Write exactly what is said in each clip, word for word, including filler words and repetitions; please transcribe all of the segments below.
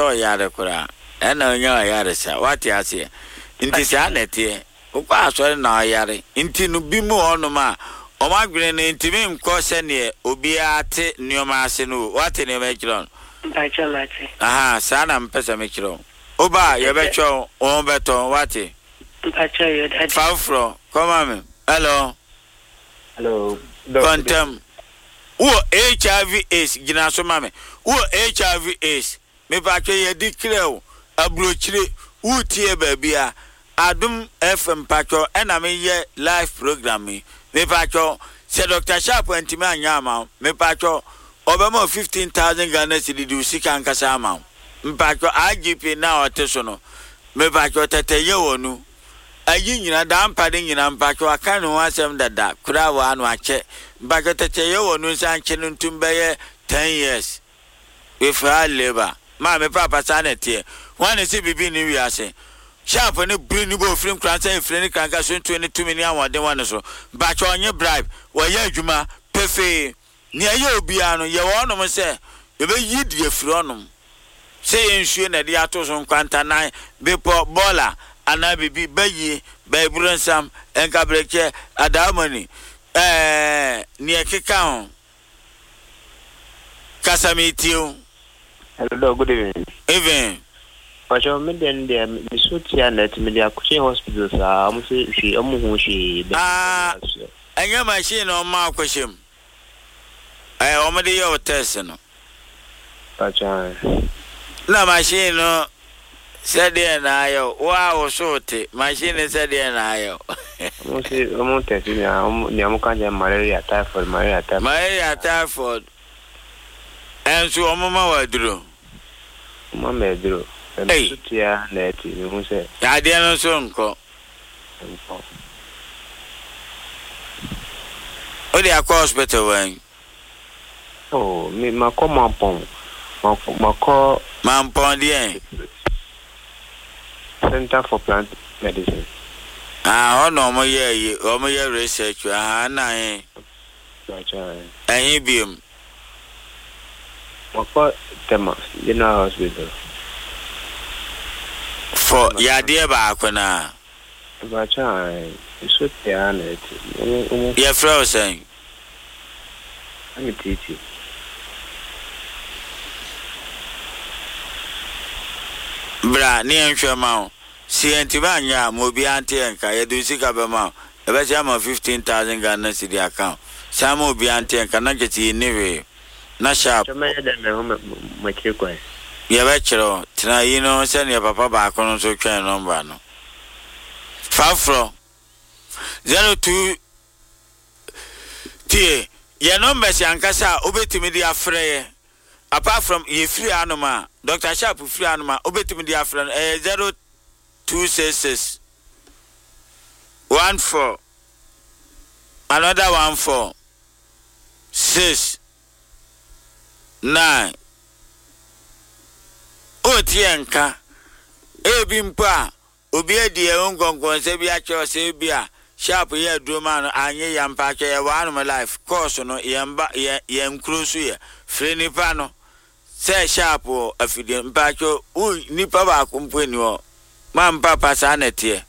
so yare kura ena onye yare sa what ya say inti sa na tie ukwa asori na yare inti no bi mu onuma o magwene ne inti mi nko se ne obi ate nioma ase no what ne me kiro Bacha mate. aha sa na mpesa me kiro oba ye be cho on beton what Bacha yo dad. Fafro come on hello hello Quantum wo H I V AIDS gina so mame wo H I V AIDS me ba twa ye declare o abrochire wo tie ba bia adum F M patcho ena me ye live program me patcho se Doctor Sharp antimi anya ama me patcho obema fifteen thousand Ghana cedi du sika nkasa ama me patcho I G P na oteso no me patcho tete ye wonu ayi nyina da mpade nyina mpatcho aka no asem dada kura wa anu ache mpatcho tete ye wonu sanche no ntumbe ten years we for labor ma me papa sanete one say bibi ni wi ase Sharp ne bring ni go frame kran say frame kran ka so twenty-two million one den one so mpatcho onye bribe wo ye adwuma pefe ni aye obi anu ye wono mo se ye be yidi afiri onom say ensuo na de ato so nkwanta nan bepo bola ana bibi bayi baibulu nsam enka breke adamani eh ni ekeka ho kasamitio hello good evening even Pacho me den de me sotia net me dia kuche hospital sa am se fi am hu shi ah anya machine o ma akwhyem eh o me de yo test no Pacho na machine no said na ayo wow sote machine said na ayo am se am test ni am ni am kan malaria typhoid malaria typhoid malaria typhoid enso o mama waduro mama eduro me sotia net ni hu se ya de no so nko o de akwa hospital wan oh me ma ko ma pon ma ma ko mampon de Center for Plant Medicine. Ah, ono mo ye o mo ye research ah na eh. Pacho Ehin biem. Mako tema General Hospital. For ya de ba akona. Pacho iso te anet. Ye fro sen. Ani titi. Bra ni enhwe ma o. Si entiba anya mo bi ante enka ye do sika be ma. E be cha ma fifteen thousand Ghana cedi account. Sa mo bi ante enka na keti ni we. Na Sharp. Chama ya da me ho ma kire kwa. Ye be chiro. Tina yi no se ne papa ba akono so twen number no. Fafro zero two T ye number si ankasa obetimi di afre apart from ye free anoma Doctor Sharp free anoma obetimi di afre eh zero two six six one four another one four six nine otienka ebi mpa obi edi e ngongon se bi acho se bi a Sharp ye aduma no anye ya mpa che ye one life course no ye mba ye ye nkrusu ye free nipa no se Sharp afide mpa cho u nipa ba kompo ni o ma mpa pasa na tie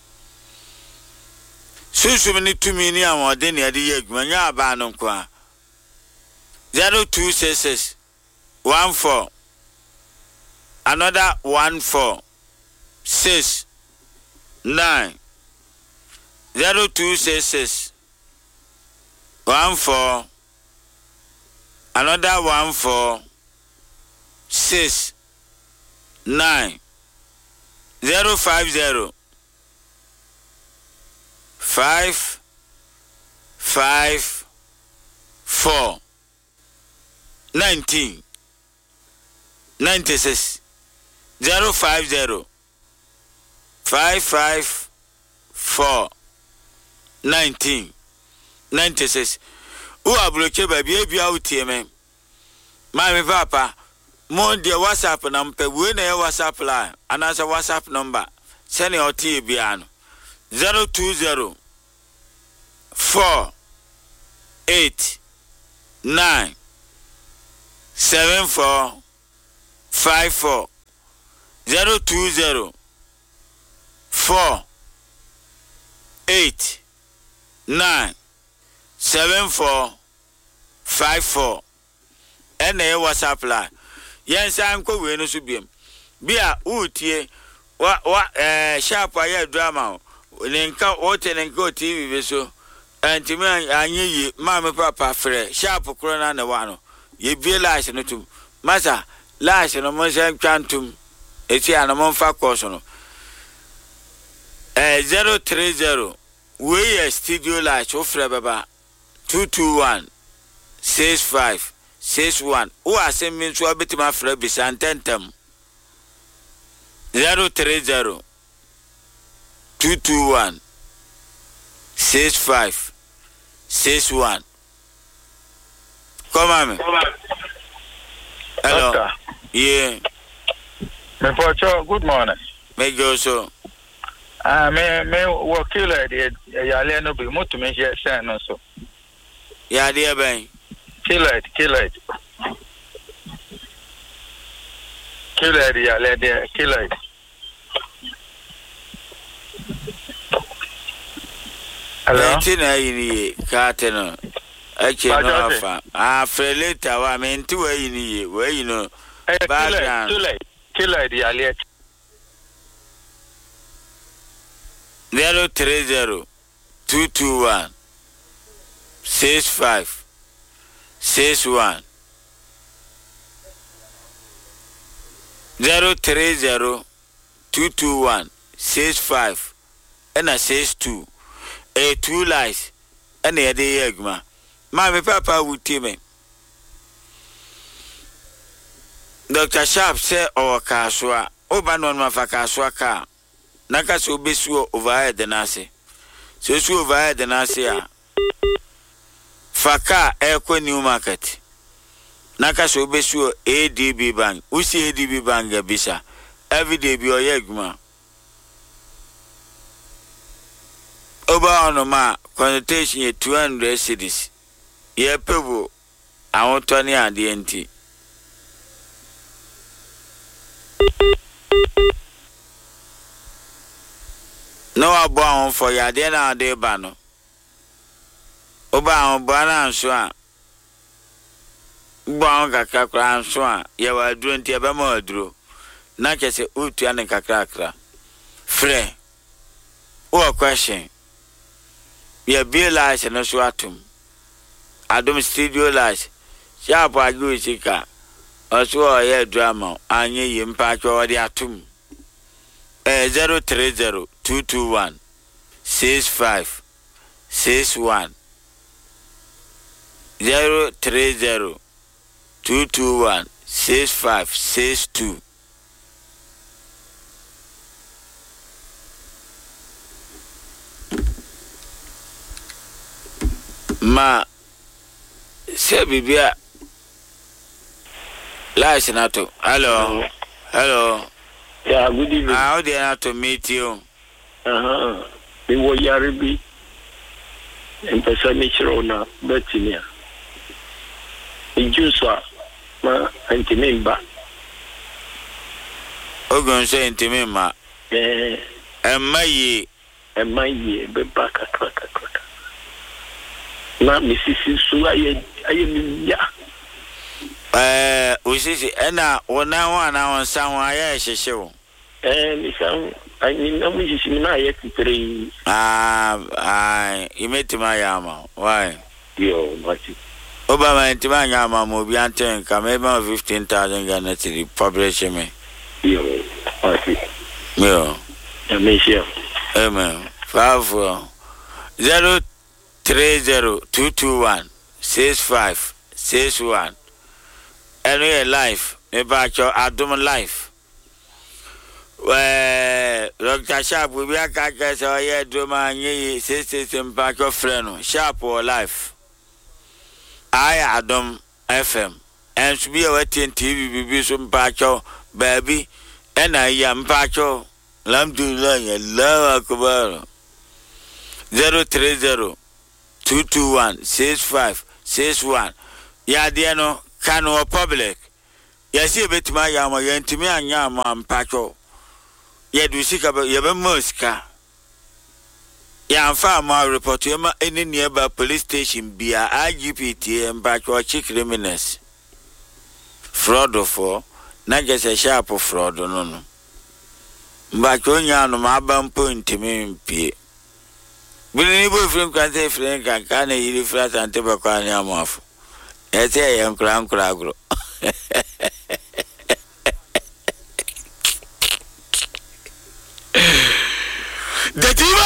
susu ni tumi ni amode ne ade ye aduma nya aba no kwa zero two six six one four another one four six nine zero two six six one four another one four six nine zero five zero five five four nineteen ninety six zero five zero five five four nineteen ninety six. Who are blocked by baby out here, man? My papa, mon dear WhatsApp number, when a WhatsApp line, and as a WhatsApp number, send your T B N zero two zero four eight nine seven four five four zero two zero four eight nine seven four five four. And a WhatsApp line. Yes, I'm going to be Bia Utie, what, what, eh, sharp, I had drama. Linka, what and go T V so. And to me, I knew ye, Mamma Papa, Fred, sharp corona and one. Ye realize no to Massa, last and a Mosaic Cantum, it's here and a month for Cosono. Eh, zero three zero. We a studio light of Baba two two one six five. Six one. Who are sending me to a bit my friend Bisantentum? Zero three zero two two one six five six one. Come on, hello. Doctor. Yeah. Me for good morning. Me go so. Ah, me me work killer the ya no be mutu me share say no so. Yeah, dear Ben. Kill it, kill it. Kill it, yeah, let it, kill it. Hello? Tina ini kateno. Ache no afa. Ah, for later wa me nti wa ini we you know. Background. Kill it, kill it, yeah, let. zero three zero two two one six five Six one zero three zero two two one six five and a six two a two lies and a day egma. My papa would tell me. Doctor Sharp said, "Oh, Kaswa, Obanon Mafakaswa car. Nakaso besu over the Nasi. So, so over the Nasi. Faka Eco New Market. Nakaso besu A D B Bank. Usi A D B Bank Bisa. Every day be your yegma. Oba on ma connotation ye two hundred cities. Ye pebo. I want twenty and the N T. No abound for ya dena de bano. Oba on bana answa. Ba on kakra answa. Ye wa duro nti ebe ma duro. Na kese utu ane kakra kakra. Frɛ. O question. Ye be lies no so atum. Adom studio lies. Sharp aju chika. Oso ye drama anye yimpa cho de atum. Eh zero three zero two two one six five six one zero three zero two two one six five six two. Ma se bibia la senato. Hello. Hello. Yeah, good evening. How did I to meet you? Uh-huh. We were Yaribi and Pesanichona, Bettinia. In Juswa, ma antimemba. Ogun say intimema. Eh, And my and my ye, Bebaka, Craka, Craka. Na Missus Suay, I am ya. eh usisi ena wona wana wonsa wa ya hyehyeo. Eh, Missan, I mean, I'm just not yet three. Ah, ah, imetima yama. Why? Yo, Mati. Obama intima yama mo bi anten ka maybe fifteen thousand Ghana cedi publish me. Yo, Mati. Yo. Amisha. Amen. Five zero three zero two two one six five six one. Anyway, life. Me back your Adum life. Well, Doctor Sharp will be a carcass or yeah, Duma, ye, sisters, and back your friend, Sharp or life. I Adam F M. And to be a waiting T V, be some patcho, baby, and I am patcho. Lam do learn, love Akubaro. Zero three zero two two one six five six one. Yadiano. Kano public. Yes, you bet my yama, yentimi and yama and pacho. ye do sika ba ye be moska ya amfa ma report ye ma any nearby police station bia I G P T mba cho criminals fraud for na just a sharp fraud no no mba cho nya no ma ba mpo ntimi mpie Bini bo frame kan say frame kan kan e yiri flat ante ba kwa ni amafo. E say e nkura nkura agro. The Diva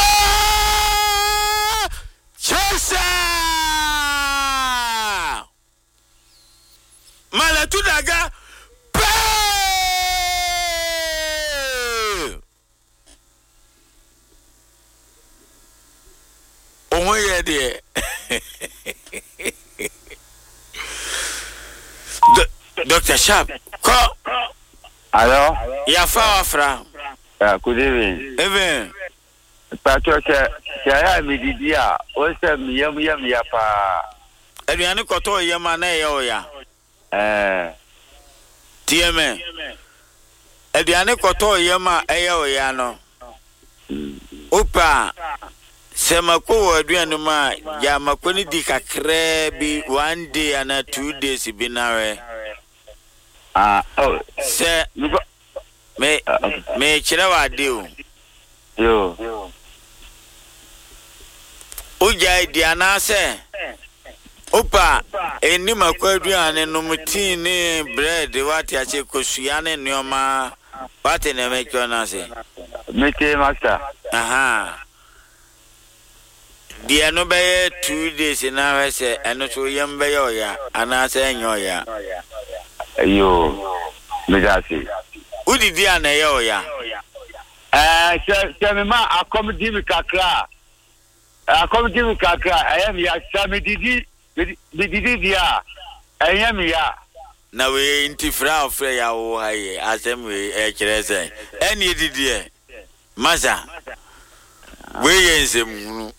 Chelsea Malatudaga Oh yeah, dear. Doctor Sharp, call. Hello? Yeah, far from. Uh, good evening. Even. Patrick, I am Media. What's the yum yum yapa? Adriano Coto Yamane Oya. Eh. T M A. Adriano Coto Yama Ayoyano. Upa. Sema ko aduanu ma ya makoni di kakra bi one day and two days bi nawe Ah oh se me me kira wa de o yo o jai di anase opa eni makwa aduanu no mutin ni bread wati ache kosua ne nioma wati na me kona se mete master aha Dia no be two days na we say eno so yam be yo ya ana say enyo ya yo me dasi udi dia na yo ya eh se me ma akomdi mi kakra akomdi mi kakra ayam ya sami didi didi dia ayam ya na we intifra ofre ya wo haye asem we e kire say eni didi e maza we yensem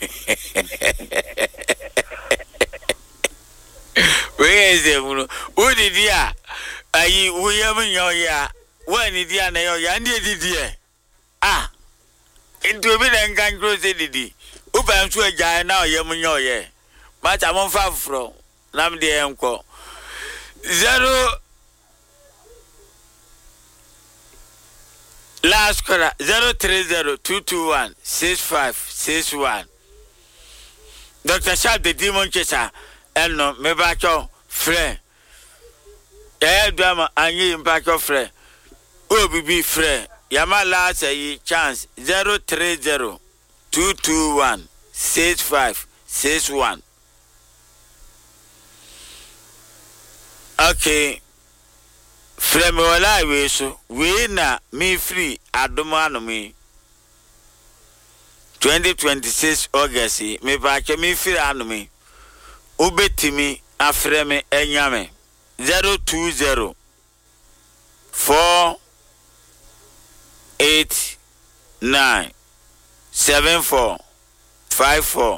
we yensem udi dia ayi we yam nyo ya wani dia na yo ya ndi didi e ah into bi den kan grow say didi uba nso agya na yam nyo ye ma ta mon fa fro nam de enko zero last caller zero three zero two two one six five six one. Doctor Sharp the Demon Chaser and no me back your friend. Eh drama anyi impact your friend. O be friend. Yama last a chance zero three zero two two one six five six one. Okay. Frame wala we so we na me free adoma no me twenty twenty-six August me ba che me free anu me obetimi afre me enyame zero two zero four eight nine seven four five four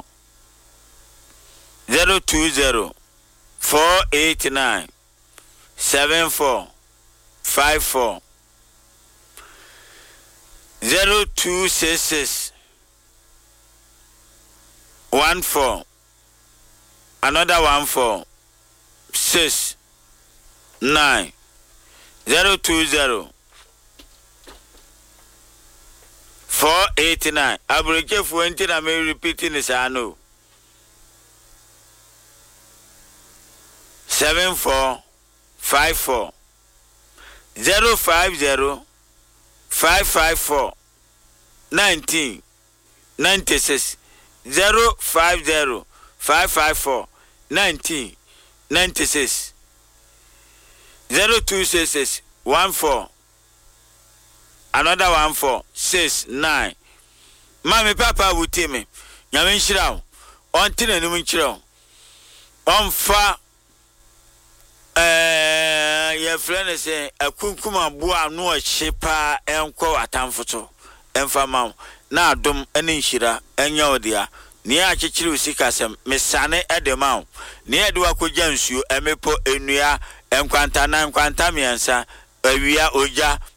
zero two zero four eight nine seven four five four zero two six six one four another one four six nine zero two zero four eight nine. Abreke fuente na me repeating this I know seven four five four zero five zero five five four nineteen ninety six zero five zero five five four nineteen ninety six zero two six six one four another one four six nine. Mami papa wuti me nyame nhyira wo onti na num nhyira wo onfa eh ye friend say akunkuma bo anu o hyepa enko atamfoto enfa ma na adom ene nhyira enya odia ne akyekyere usikasem mesane edema ne ede wakogya nsuo emepo enua enkwanta na enkwanta miensa awia oja